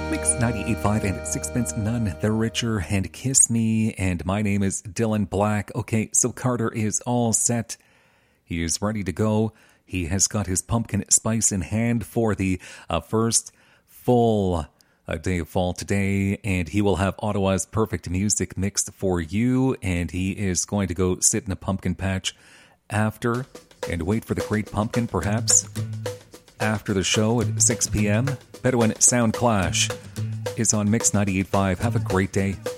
Mix 98.5 and Sixpence None the Richer and Kiss Me. And my name is Dylan Black. Okay, so Carter is all set. He is ready to go. He has got his pumpkin spice in hand for the first full day of fall today. And he will have Ottawa's perfect music mixed for you. And he is going to go sit in a pumpkin patch after and wait for the great pumpkin, perhaps. After the show at 6 p.m., Bedouin Sound Clash is on Mix 98.5. Have a great day.